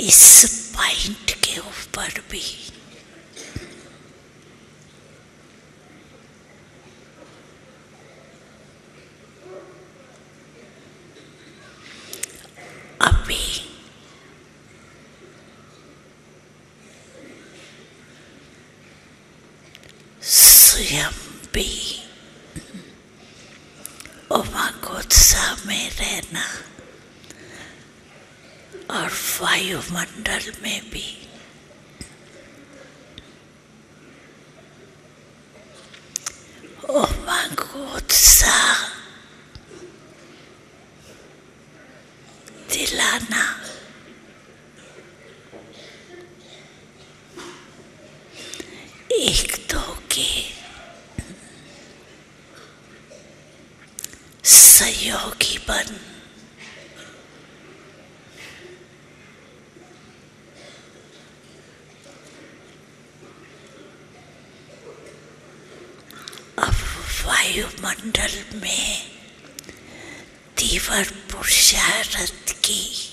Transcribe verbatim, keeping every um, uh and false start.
इस पॉइंट के ऊपर भी अभी स्वयं भी उमंगोत्साह में रहना और वायुमंडल में भी उमंगोत्साह दिलाना एक दो के सहयोगी बन अब वायुमंडल में तीव्र पुरुषार्थ की